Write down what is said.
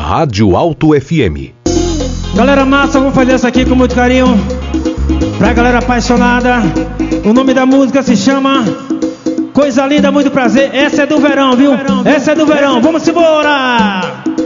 Rádio Alto FM. Galera massa, vou fazer essa aqui com muito carinho pra galera apaixonada. O nome da música se chama Coisa Linda, Muito Prazer. Essa é do verão, viu? Essa é do verão, vamos embora!